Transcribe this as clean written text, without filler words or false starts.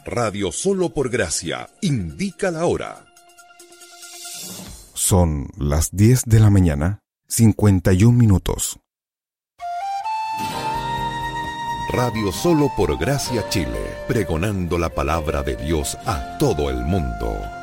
Radio Solo por Gracia indica la hora. Son las 10 de la mañana, 51 minutos. Radio Solo por Gracia Chile, pregonando la palabra de Dios a todo el mundo.